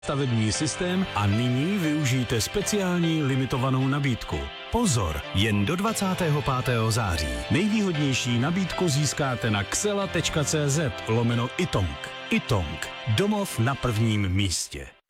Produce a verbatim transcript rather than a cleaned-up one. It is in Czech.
stavební systém a nyní využijte speciální limitovanou nabídku. Pozor, jen do dvacátého pátého září. Nejvýhodnější nabídku získáte na xela tečka cz lomeno itonk. Itonk. Domov na prvním místě.